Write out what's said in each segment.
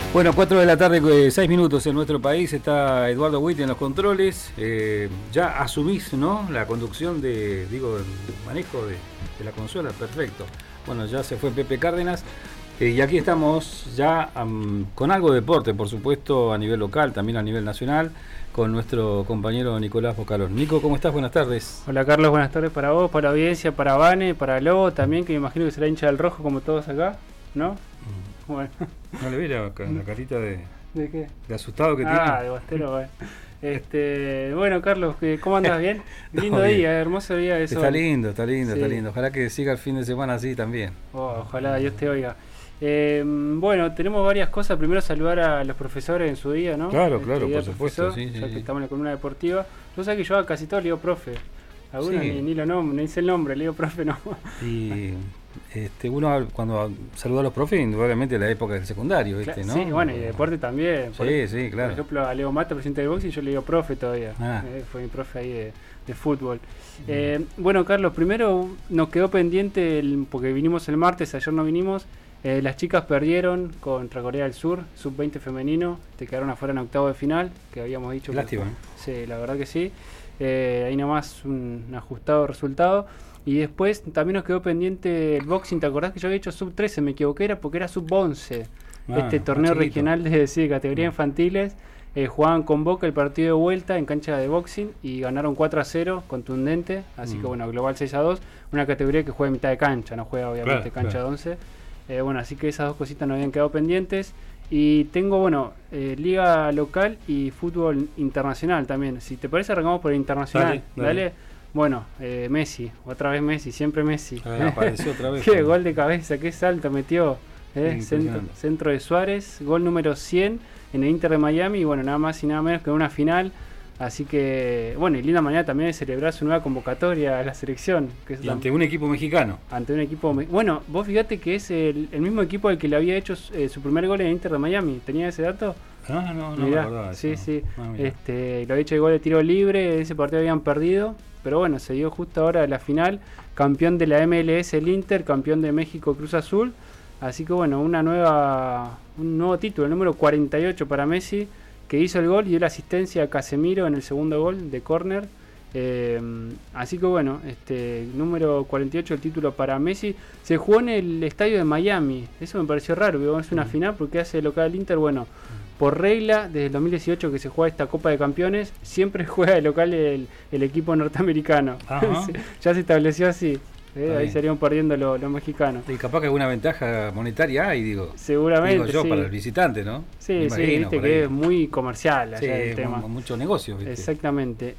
Bueno, 4 de la tarde, 6 minutos en nuestro país. Está Eduardo Witt en los controles. Ya asumís, ¿no?, la conducción el manejo de la consola. Perfecto. Bueno, ya se fue Pepe Cárdenas. Y aquí estamos ya con algo de deporte, por supuesto, a nivel local, también a nivel nacional, con nuestro compañero Nicolás Bocalón. Nico, ¿cómo estás? Buenas tardes. Hola Carlos, buenas tardes para vos, para la audiencia, para Vane, para Lobo también, que me imagino que será hincha del rojo como todos acá, ¿no? Bueno. No le vi la carita de qué? De asustado que tiene. De bostero, bueno. Bueno, Carlos, ¿cómo andas? ¿Bien? Lindo bien. Día, hermoso día de sol. Está lindo, sí. Está lindo. Ojalá que siga el fin de semana así también. Ojalá Dios te oiga. Bueno, tenemos varias cosas. Primero saludar a los profesores en su día, ¿no? Claro, por supuesto. Sí, ya que estamos en la columna deportiva. Yo sé que yo a casi todo le digo profe. Algunos ni lo nombro, ni dice el nombre, le digo profe no. Y uno cuando saluda a los profes, indudablemente la época del secundario, ¿no? Sí, bueno, y deporte también. Sí, claro. Por ejemplo, a Leo Mata, presidente del boxing, yo le digo profe todavía. Fue mi profe ahí de fútbol. Bueno, Carlos, primero nos quedó pendiente, porque vinimos el martes, ayer no vinimos. Las chicas perdieron contra Corea del Sur, sub-20 femenino, te quedaron afuera en octavo de final, que habíamos dicho. Lástima. Sí, la verdad que sí. Ahí nomás un ajustado resultado. Y después también nos quedó pendiente el boxing. ¿Te acordás que yo había hecho sub-13? Me equivoqué, era porque era sub-11. Torneo regional de categoría infantiles. Jugaban con Boca el partido de vuelta en cancha de boxing y ganaron 4-0, contundente. Así que bueno, global 6-2. Una categoría que juega en mitad de cancha, no juega obviamente cancha de 11. Bueno, así que esas dos cositas nos habían quedado pendientes. Y tengo, liga local y fútbol internacional también. Si te parece, arrancamos por el internacional. Dale. Bueno, Messi, otra vez Messi, siempre Messi. Apareció otra vez. Qué gol de cabeza, qué salto metió. Centro de Suárez, gol número 100 en el Inter de Miami. Y bueno, nada más y nada menos que en una final. Así que, y linda manera también de celebrar su nueva convocatoria a la selección. Y ante un equipo mexicano. Bueno, vos fíjate que es el mismo equipo al que le había hecho su primer gol en el Inter de Miami. ¿Tenía ese dato? No me acordaba. Sí. Lo había hecho de gol de tiro libre, ese partido habían perdido. Pero bueno, se dio justo ahora la final. Campeón de la MLS el Inter, campeón de México Cruz Azul. Así que bueno, un nuevo título, el número 48 para Messi, que hizo el gol y dio la asistencia a Casemiro en el segundo gol de córner. Así que bueno, número 48 el título para Messi. Se jugó en el estadio de Miami. Eso me pareció raro, es una final porque hace local el Inter. Por regla, desde el 2018 que se juega esta Copa de Campeones, siempre juega de local el equipo norteamericano. Ya se estableció así. Ahí serían perdiendo los mexicanos. Y capaz que alguna ventaja monetaria hay, seguramente. Para el visitante, ¿no? Sí, viste que es muy comercial allá el tema. Mucho negocio, ¿viste? Exactamente.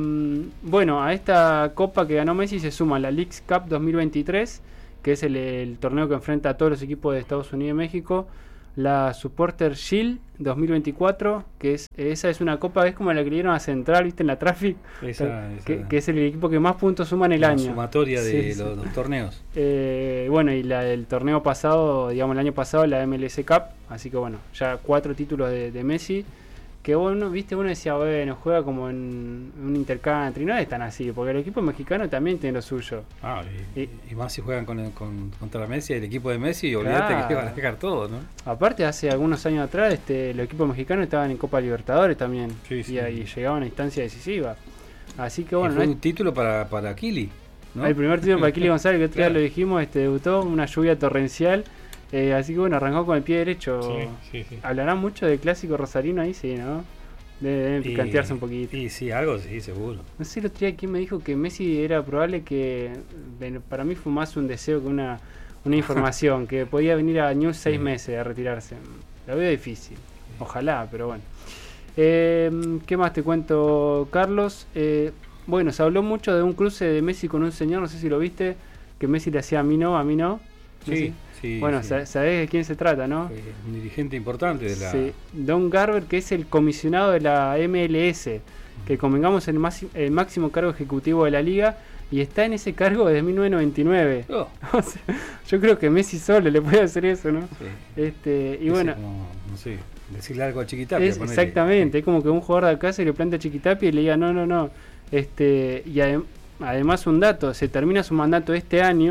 A esta Copa que ganó Messi se suma la Leagues Cup 2023, que es el torneo que enfrenta a todos los equipos de Estados Unidos y México. La Supporter Shield 2024, esa es una copa, es como la que le dieron a Central, ¿viste? En la Traffic, que es el equipo que más puntos suma en el año. Sumatoria de los torneos. Y el torneo pasado, el año pasado, la MLS Cup, así que ya 4 títulos de Messi. Que uno decía, juega como en un intercountry, no es tan así, porque el equipo mexicano también tiene lo suyo. Y más si juegan contra Messi, el equipo de Messi, olvídate que van a dejar todo, ¿no? Aparte, hace algunos años atrás, los equipos mexicanos estaban en Copa Libertadores también, y ahí llegaban a instancia decisiva. Así que fue un título para Kili, ¿no? El primer título para Kili González, que otro día lo dijimos, debutó una lluvia torrencial. Así que arrancó con el pie derecho. Sí. ¿Hablará mucho del clásico rosarino ahí? Sí, ¿no? Deben picantearse un poquito. Sí, algo sí, seguro. No sé el otro día quién me dijo que Messi era probable que... Para mí fue más un deseo que una información, que podía venir a News 6 meses a retirarse. Lo veo difícil. Ojalá, pero bueno. ¿Qué más te cuento, Carlos? Se habló mucho de un cruce de Messi con un señor, no sé si lo viste, que Messi le hacía a mí no. Sí. Sabés de quién se trata, ¿no? Un dirigente importante de la... Sí, Don Garber, que es el comisionado de la MLS, que convengamos el máximo cargo ejecutivo de la liga, y está en ese cargo desde 1999. O sea, yo creo que Messi solo le puede hacer eso, ¿no? Sí. No sé, decirle algo a Chiquitapia. Exactamente, es como que un jugador de acá se le planta a Chiquitapia y le diga no. Además un dato, se termina su mandato este año.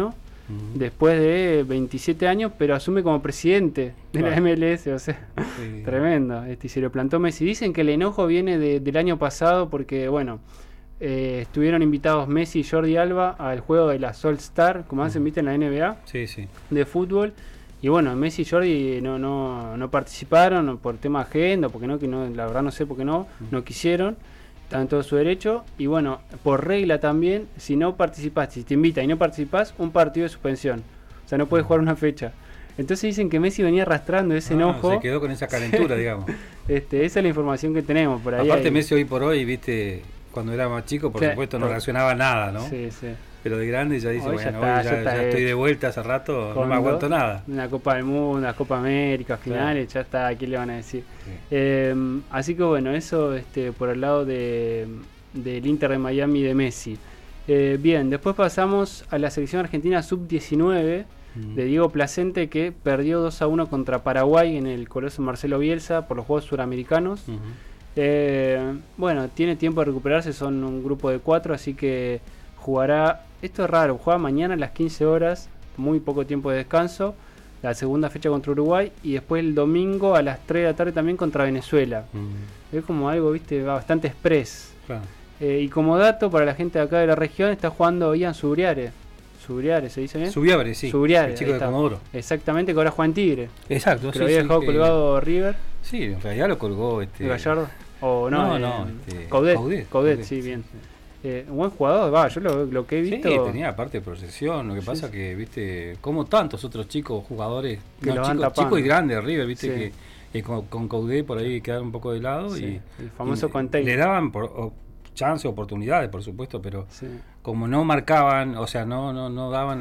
después de 27 años, pero asume como presidente de la MLS, o sea, tremendo. Y se lo plantó Messi. Dicen que el enojo viene del año pasado porque, bueno, estuvieron invitados Messi y Jordi Alba al juego de la All Star, como hacen, viste, en la NBA de fútbol. Y bueno, Messi y Jordi no participaron por tema de agenda, porque no, la verdad no sé por qué no quisieron. Está en todo su derecho. Y bueno, por regla también, si no participás, si te invitan y no participás, un partido de suspensión. O sea, no puedes jugar una fecha. Entonces dicen que Messi venía arrastrando ese enojo. Se quedó con esa calentura, digamos. Esa es la información que tenemos por ahí. Aparte, Messi hoy por hoy, viste, cuando era más chico, por supuesto, no reaccionaba a nada, ¿no? Sí. Pero de grande ya dice, hoy bueno, ya estoy de vuelta hace rato, no me aguanto nada. Una Copa del Mundo, una Copa América, finales, ya está, ¿qué le van a decir? Sí. Así que bueno, eso por el lado del Inter de Miami de Messi. Bien, después pasamos a la selección argentina sub-19 de Diego Placente, que perdió 2-1 contra Paraguay en el Coloso Marcelo Bielsa por los Juegos Suramericanos. Bueno, tiene tiempo de recuperarse, son un grupo de 4, así que jugará, esto es raro, juega mañana a las 15 horas, muy poco tiempo de descanso, la segunda fecha contra Uruguay, y después el domingo a las 3 de la tarde también contra Venezuela. Es como algo, viste, bastante express. Claro. Y como dato para la gente de acá de la región, está jugando Ian Subriare, ¿se dice bien? Subiabre, sí. Subriare, el chico de Comodoro. Exactamente, que ahora juega en Tigre. Exacto, que lo había dejado colgado River. Sí, en realidad lo colgó Gallardo. O no, Coudet, sí, bien. Un buen jugador, yo lo que he visto. Sí, tenía aparte de proyección. Lo que pasa que, viste, como tantos otros chicos jugadores, chicos y grandes de River, viste, que con Coudet por ahí quedaron un poco de lado. Y el famoso container. Le daban chance, oportunidades, por supuesto, pero como no marcaban, o sea, no daban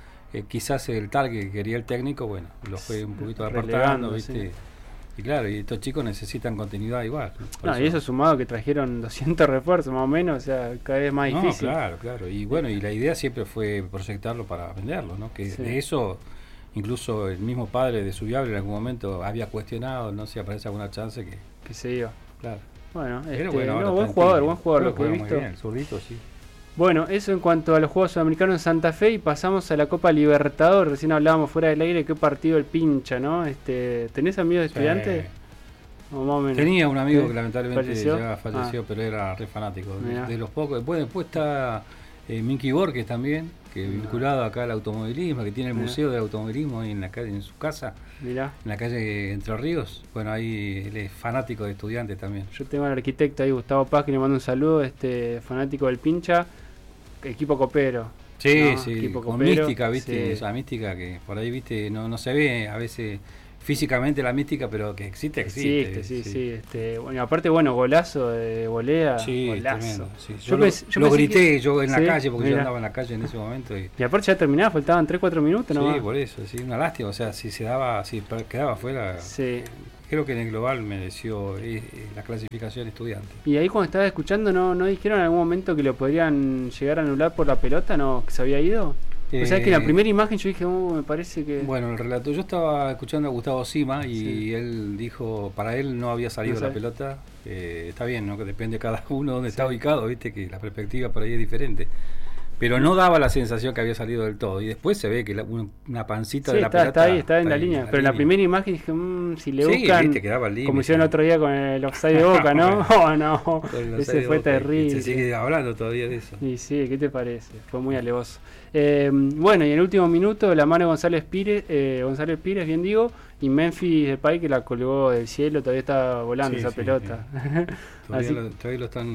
quizás el target que quería el técnico, bueno, lo fue un poquito apartando, viste. Y claro, y estos chicos necesitan continuidad igual. Y eso sumado que trajeron 200 refuerzos más o menos, o sea, cada vez más difícil. Claro. Y bueno, y la idea siempre fue proyectarlo para venderlo, ¿no? Que de eso, incluso el mismo padre de Subiabre en algún momento había cuestionado, no sé si aparece alguna chance que se iba. Claro. Bueno, buen jugador lo que he visto. Muy bien, el zurdito, sí. Bueno, eso en cuanto a los Juegos Sudamericanos en Santa Fe, y pasamos a la Copa Libertadores. Recién hablábamos fuera del aire qué partido el pincha, ¿no? ¿Tenés amigos de estudiantes? O más o menos. Tenía un amigo que lamentablemente ya falleció, pero era re fanático. De los pocos. Después está Minky Borges también, que vinculado acá al automovilismo, que tiene el museo de automovilismo ahí en la calle, en su casa, en la calle Entre Ríos. Bueno, ahí él es fanático de estudiantes también. Yo tengo al arquitecto ahí, Gustavo Paz, que le mando un saludo, fanático del pincha. Equipo copero. Sí, con copero, mística, viste, esa mística que por ahí, viste, no se ve a veces físicamente la mística, pero que existe. Sí. Bueno, aparte, golazo de volea, golazo. Tremendo, yo lo grité yo en la calle, porque yo andaba en la calle en ese momento. Y aparte ya terminaba, faltaban 3-4 minutos nomás. Sí, por eso, una lástima, o sea, si quedaba fuera. Sí. Creo que en el global mereció la clasificación estudiante. Y ahí cuando estaba escuchando, ¿no dijeron en algún momento que lo podrían llegar a anular por la pelota, no, que se había ido? O sea, que en la primera imagen yo dije, me parece que... Bueno, el relato, yo estaba escuchando a Gustavo Sima y él dijo, para él no había salido la pelota. Está bien, ¿no? Que depende de cada uno donde está ubicado, viste, que la perspectiva por ahí es diferente. Pero no daba la sensación que había salido del todo. Y después se ve que una pancita de la pelota... está en la línea. Pero en la primera imagen dije, si le buscan... viste, quedaba libre, como hicieron el otro día con el offside de Boca, ¿no? No, ese fue terrible. Se sigue hablando todavía de eso. Y sí, ¿qué te parece? Fue muy alevoso. Bueno, y en el último minuto, la mano de González Pires, bien digo, y Memphis Depay, que la colgó del cielo, todavía está volando esa pelota. Todavía lo están...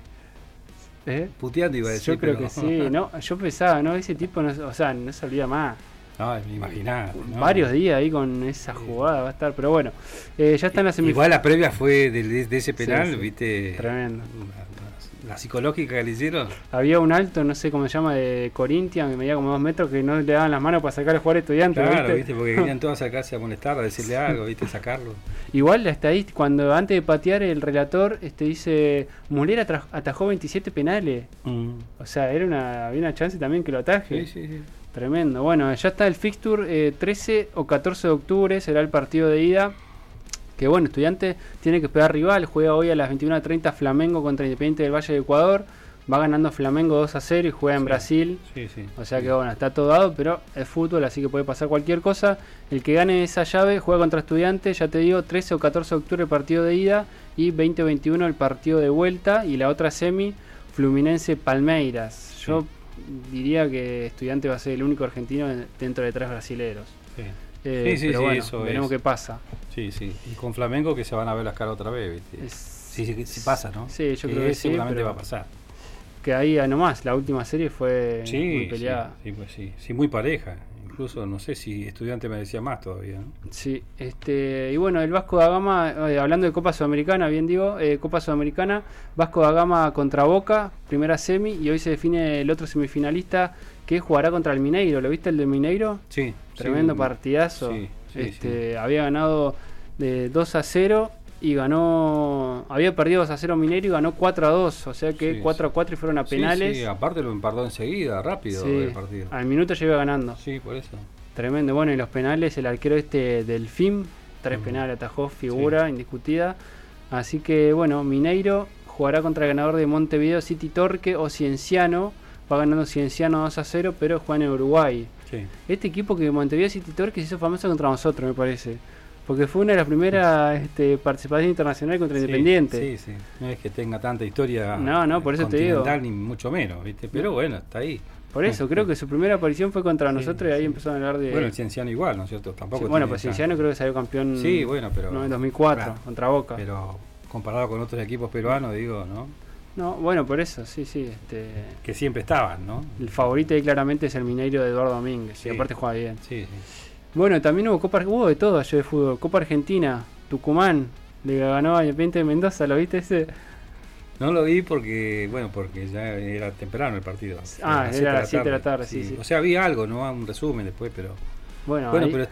puteando, iba a decir. Yo creo que sí, yo pensaba, ese tipo no se olvida más. Me imaginaba. Varios días ahí con esa jugada va a estar, pero bueno, ya está en la semifinal. Igual la previa fue de ese penal, viste. Tremendo. La psicológica que le hicieron. Había un alto, no sé cómo se llama, de Corinthians, que medía como 2 metros, que no le daban las manos para sacar al jugador estudiante. Claro, ¿viste? Porque querían todos acercarse a molestar, a decirle algo, ¿viste? Sacarlo. Igual la estadística, cuando antes de patear el relator dice, Muller atajó 27 penales. O sea, había una chance también que lo ataje. Sí. Tremendo. Bueno, ya está el fixture, 13 o 14 de octubre será el partido de ida. Que bueno, Estudiantes tiene que esperar rival, juega hoy a las 21:30 Flamengo contra Independiente del Valle de Ecuador. Va ganando Flamengo 2-0 y juega en Brasil. O sea que bueno, está todo dado, pero es fútbol, así que puede pasar cualquier cosa. El que gane esa llave juega contra Estudiantes, ya te digo, 13 o 14 de octubre el partido de ida y 20 o 21 el partido de vuelta. Y la otra semi, Fluminense Palmeiras. Yo diría que Estudiantes va a ser el único argentino dentro de 3 brasileros. Pero bueno, veremos qué pasa. Y con Flamengo que se van a ver las caras otra vez, ¿viste? Si pasa, ¿no? Sí, yo creo que seguramente va a pasar. Que ahí nomás, la última serie fue muy peleada. Sí, muy pareja. Incluso no sé si Estudiante merecía más todavía, ¿no? Sí, y bueno, el Vasco da Gama, hablando de Copa Sudamericana, bien digo, Copa Sudamericana, Vasco da Gama contra Boca, primera semi, y hoy se define el otro semifinalista que jugará contra el Mineiro. ¿Lo viste el de Mineiro? Sí. Tremendo partidazo. Había ganado de 2-0 y había perdido 2-0 Mineiro y ganó 4-2, o sea que 4-4 y fueron a penales. Sí, aparte lo empardó enseguida, rápido el partido. Al minuto ya iba ganando. Sí, por eso. Tremendo. Bueno, y los penales, el arquero del FIM, 3 penales atajó, figura indiscutida. Así que bueno, Mineiro jugará contra el ganador de Montevideo City Torque o Cienciano. Va ganando Cienciano 2-0, pero juega en Uruguay. Este equipo que Montevideo City Torque se hizo famoso contra nosotros, me parece. Porque fue una de las primeras participaciones internacionales contra Independiente. Sí. No es que tenga tanta historia por eso te digo. Ni mucho menos, ¿viste? Pero bueno, está ahí. Por eso, creo que su primera aparición fue contra nosotros y ahí empezaron a hablar de... Bueno, el Cienciano igual, ¿no es cierto? Tampoco pues Cienciano creo que salió campeón en 2004 contra Boca. Pero comparado con otros equipos peruanos, digo, ¿no? No, bueno, por eso, sí. Que siempre estaban, ¿no? El favorito ahí claramente es el Mineiro de Eduardo Domínguez, y aparte juega bien. Sí. Bueno, también hubo de todo ayer de fútbol. Copa Argentina, Tucumán, le ganó a Independiente de Mendoza, ¿lo viste ese? No lo vi porque ya era temprano el partido. Era a las 7 de la tarde, sí. O sea, había algo, ¿no? Un resumen después, pero... Bueno, pero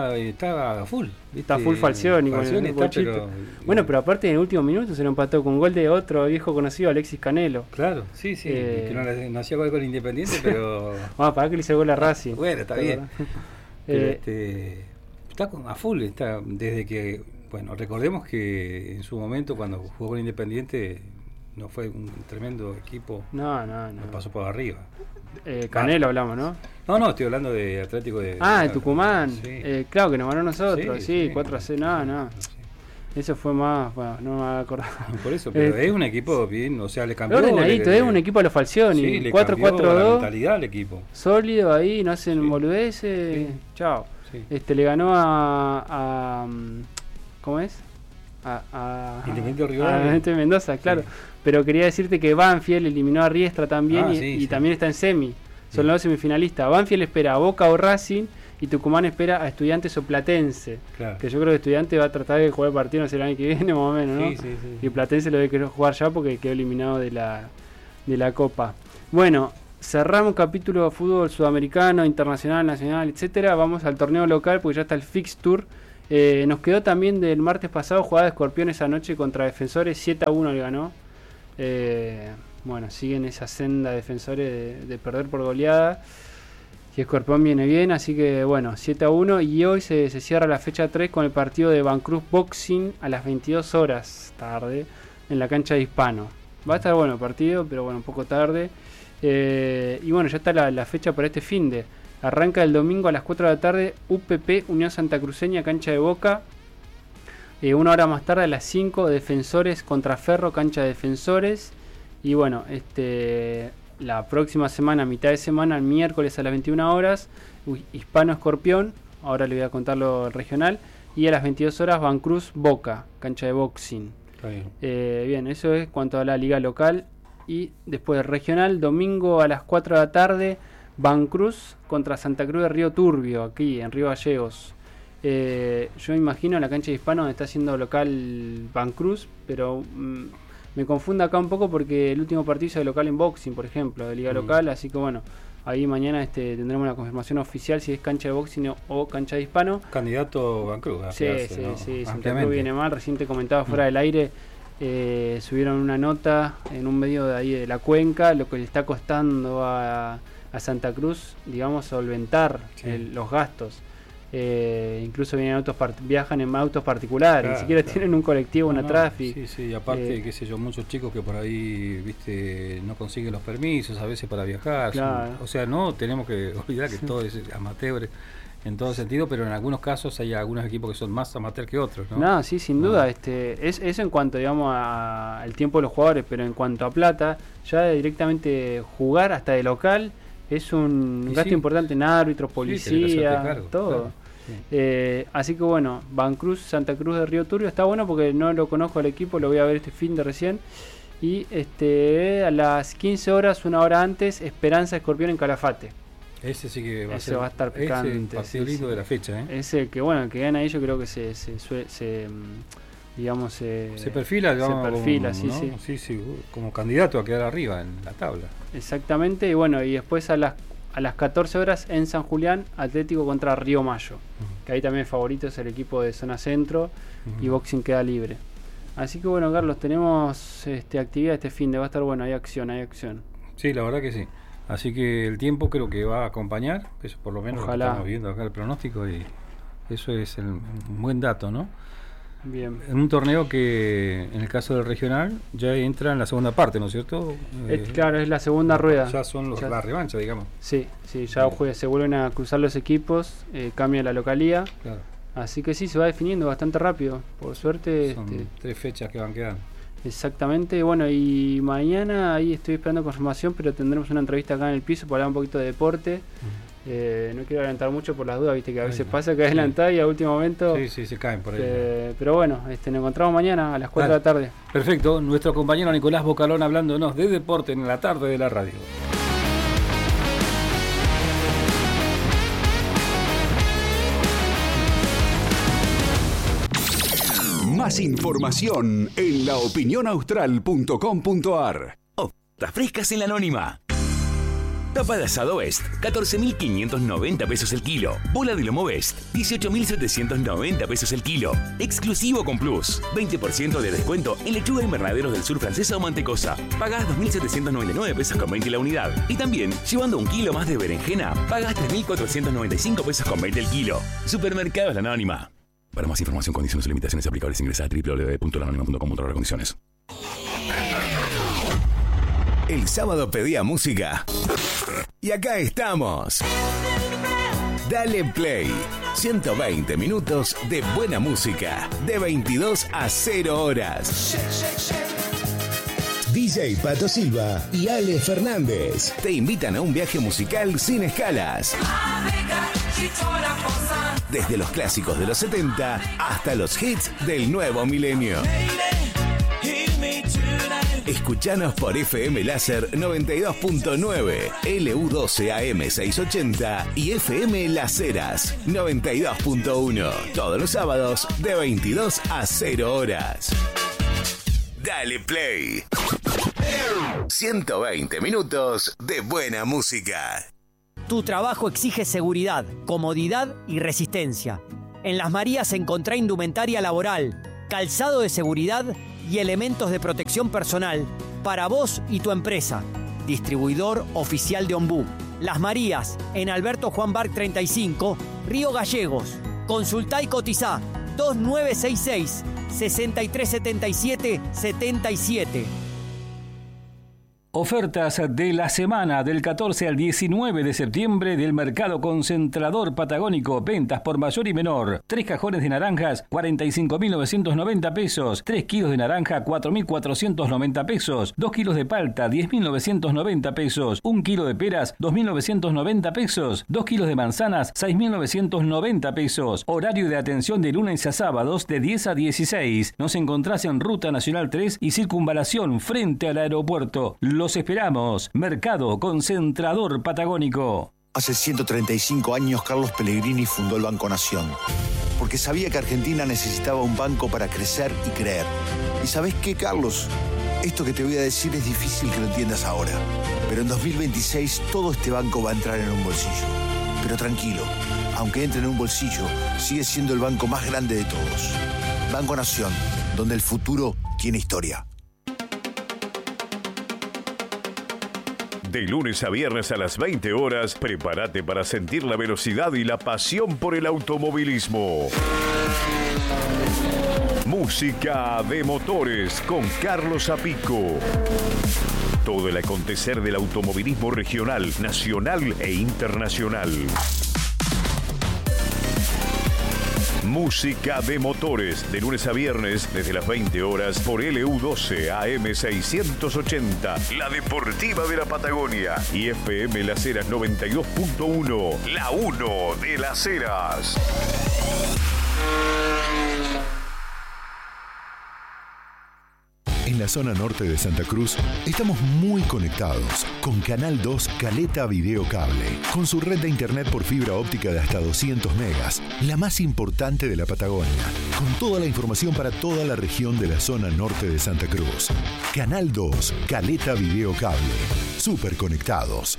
está full. ¿Viste? Está full Falcioni con el Bochito. Pero aparte en el último minuto se lo empató con gol de otro viejo conocido, Alexis Canelo. Claro, sí. Que no hacía gol con Independiente, pero... para que le hizo gol a Racing. Bueno, está bien. Pero está a full, está desde que... Bueno, recordemos que en su momento cuando jugó con Independiente no fue un tremendo equipo. No. Pasó por arriba. Canelo hablamos, ¿no? No, estoy hablando de Atlético de... de Tucumán. Sí. Claro que nos ganó nosotros, 4-0, no. Eso fue más, bueno, no me acordaba. Por eso, pero es un equipo bien, o sea, le cambió... Ordenadito, es un equipo a los Falcioni, 4-4-2. La mentalidad al equipo. Sólido ahí, no hacen boludeces, chao. Le ganó a ¿cómo es? Independiente de Mendoza, claro. Pero quería decirte que Banfield eliminó a Riestra también y también está en semi. Son los semifinalistas. Banfield espera a Boca o Racing y Tucumán espera a Estudiantes o Platense. Claro. Que yo creo que Estudiantes va a tratar de jugar el partido, no sé, el año que viene más o menos, ¿no? Sí. Y Platense lo debe querer jugar ya porque quedó eliminado de la Copa. Bueno, cerramos capítulo de fútbol sudamericano, internacional, nacional, etcétera. Vamos al torneo local porque ya está el fixture. Nos quedó también del martes pasado jugada de Escorpiones anoche contra Defensores, 7-1 le ganó. Siguen esa senda Defensores de perder por goleada. Y Escorpión viene bien, así que 7-1. Y hoy se cierra la fecha 3 con el partido de Vancruz Boxing a las 22 horas tarde en la cancha de Hispano. Va a estar bueno el partido, pero un poco tarde. Ya está la fecha para este finde. Arranca el domingo a las 4 de la tarde, UPP Unión Santa Cruceña, cancha de Boca. Una hora más tarde a las 5, Defensores contra Ferro, cancha de Defensores. Y la próxima semana, mitad de semana, el miércoles a las 21 horas, Hispano Escorpión, ahora le voy a contar lo regional. Y a las 22 horas, Vancruz Boca, cancha de boxing. Bien, eso es cuanto a la liga local. Y después regional, domingo a las 4 de la tarde, Vancruz contra Santa Cruz de Río Turbio, aquí en Río Gallegos. Yo imagino la cancha de Hispano donde está haciendo local Vancruz, pero me confundo acá un poco porque el último partido hizo de local en boxing, por ejemplo, de liga local, así que ahí mañana tendremos la confirmación oficial si es cancha de boxing o cancha de Hispano. Candidato Vancruz. Sí, Santa Cruz viene mal, recién te comentaba fuera del aire. Subieron una nota en un medio de ahí de la cuenca, lo que le está costando a Santa Cruz, digamos, solventar los gastos. incluso vienen viajan en autos particulares, ni siquiera tienen un colectivo, una Trafi. Sí, aparte, qué sé yo, muchos chicos que por ahí, viste, no consiguen los permisos a veces para viajar. O sea, no tenemos que olvidar que todo es amateur en todo sentido, pero en algunos casos hay algunos equipos que son más amateur que otros, ¿no? No, sí, sin duda. Eso en cuanto, digamos, al tiempo de los jugadores, pero en cuanto a plata, ya directamente jugar hasta de local es un gasto importante en árbitros, policía, todo. Claro. Sí. Así que bueno, Vancruz, Santa Cruz de Río Turbio, está bueno porque no lo conozco al equipo, lo voy a ver este fin de recién. Y a las 15 horas, una hora antes, Esperanza Escorpión en Calafate. Ese sí que va a estar picante. Ese partido lindo de la fecha, ¿eh? Ese que bueno, el que gana ahí yo creo que se perfila, digamos, como, sí, como candidato a quedar arriba en la tabla. Exactamente, y bueno, y después a las 14 horas en San Julián, Atlético contra Río Mayo, que ahí también favorito es el equipo de zona centro, y Boxing queda libre. Así que bueno, Carlos, tenemos actividad este fin de, va a estar bueno, hay acción. Sí, la verdad que sí. Así que el tiempo creo que va a acompañar, eso por lo menos Ojalá. Lo estamos viendo acá el pronóstico, y eso es un buen dato, ¿no? Bien. En un torneo que en el caso del regional ya entra en la segunda parte, ¿no es cierto? Claro, es la segunda rueda. Ya son la revancha, digamos. Sí, ya se vuelven a cruzar los equipos, cambia la localía. Claro. Así que sí, se va definiendo bastante rápido. Por suerte. Son 3 fechas que van quedando. Exactamente, bueno, y mañana ahí estoy esperando confirmación, pero tendremos una entrevista acá en el piso para hablar un poquito de deporte. No quiero adelantar mucho por las dudas, viste que a veces pasa que adelantar y a último momento. Sí, se caen por ahí. Pero bueno, nos encontramos mañana a las 4 de la tarde. Perfecto, nuestro compañero Nicolás Bocalón hablándonos de deporte en la tarde de la radio. Más información en laopinionaustral.com.ar. Ofertas frescas en la Anónima. Tapa de asado Best, 14.590 pesos el kilo. Bola de lomo Best, 18.790 pesos el kilo. Exclusivo con Plus, 20% de descuento en lechuga invernaderos del sur francesa o mantecosa. Pagás 2.799 pesos con 20 la unidad. Y también, llevando un kilo más de berenjena, pagás 3.495 pesos con 20 el kilo. Supermercados La Anónima. Para más información, condiciones y limitaciones aplicables, ingresa a www.lanonima.com.ar condiciones. El sábado pedía música. Y acá estamos. Dale Play. 120 minutos de buena música. De 22 a 0 horas. DJ Pato Silva y Ale Fernández te invitan a un viaje musical sin escalas. Desde los clásicos de los 70 hasta los hits del nuevo milenio. Escuchanos por FM Láser 92.9, LU12 AM 680 y FM Las Heras 92.1. Todos los sábados de 22 a 0 horas. Dale Play. 120 minutos de buena música. Tu trabajo exige seguridad, comodidad y resistencia. En Las Marías encontrá indumentaria laboral, calzado de seguridad y elementos de protección personal para vos y tu empresa. Distribuidor oficial de Ombú. Las Marías, en Alberto Juan Barc 35, Río Gallegos. Consultá y cotizá 2966 6377 77. Ofertas de la semana del 14 al 19 de septiembre del Mercado Concentrador Patagónico. Ventas por mayor y menor. 3 cajones de naranjas, 45.990 pesos. 3 kilos de naranja, 4.490 pesos. 2 kilos de palta, 10.990 pesos. 1 kilo de peras, 2.990 pesos. 2 kilos de manzanas, 6.990 pesos. Horario de atención de lunes a sábados de 10 a 16. Nos encontrás en Ruta Nacional 3 y Circunvalación frente al aeropuerto. Los esperamos. Mercado Concentrador Patagónico. Hace 135 años Carlos Pellegrini fundó el Banco Nación, porque sabía que Argentina necesitaba un banco para crecer y creer. ¿Y sabés qué, Carlos? Esto que te voy a decir es difícil que lo entiendas ahora, pero en 2026 todo este banco va a entrar en un bolsillo. Pero tranquilo, aunque entre en un bolsillo, sigue siendo el banco más grande de todos. Banco Nación, donde el futuro tiene historia. De lunes a viernes a las 20 horas, prepárate para sentir la velocidad y la pasión por el automovilismo. Música de motores con Carlos Apico. Todo el acontecer del automovilismo regional, nacional e internacional. Música de motores, de lunes a viernes, desde las 20 horas, por LU12 AM 680, la deportiva de la Patagonia, y FM Las Heras 92.1, la 1 de Las Heras. En la zona norte de Santa Cruz estamos muy conectados con Canal 2 Caleta Video Cable, con su red de internet por fibra óptica de hasta 200 megas, la más importante de la Patagonia, con toda la información para toda la región de la zona norte de Santa Cruz. Canal 2 Caleta Video Cable, súper conectados.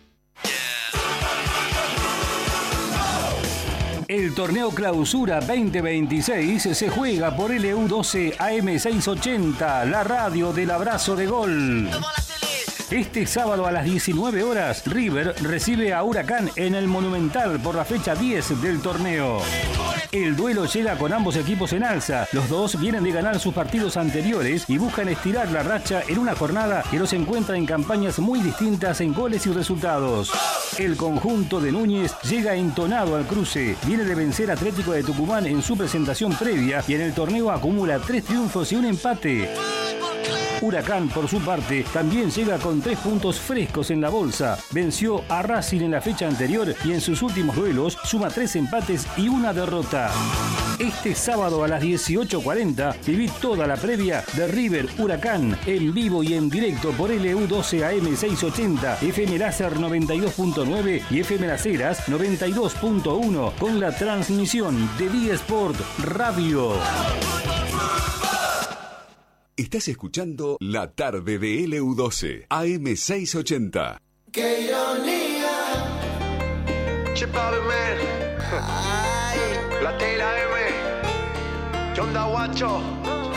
El torneo Clausura 2026 se juega por LU12 AM 680, la radio del abrazo de gol. Este sábado a las 19 horas, River recibe a Huracán en el Monumental por la fecha 10 del torneo. El duelo llega con ambos equipos en alza. Los dos vienen de ganar sus partidos anteriores y buscan estirar la racha en una jornada que los encuentra en campañas muy distintas en goles y resultados. El conjunto de Núñez llega entonado al cruce. Viene de vencer a Atlético de Tucumán en su presentación previa y en el torneo acumula 3 triunfos y un empate. Huracán, por su parte, también llega con 3 puntos frescos en la bolsa. Venció a Racing en la fecha anterior y en sus últimos duelos suma 3 empates y una derrota. Este sábado a las 18:40 viví toda la previa de River Huracán en vivo y en directo por LU12 AM 680, FM Láser 92.9 y FM Las Heras 92.1 con la transmisión de Día Sport Radio. Estás escuchando La Tarde de LU12, AM 680. ¡Qué ironía! Che, papi, man. La tela M. ¿Qué onda, guacho?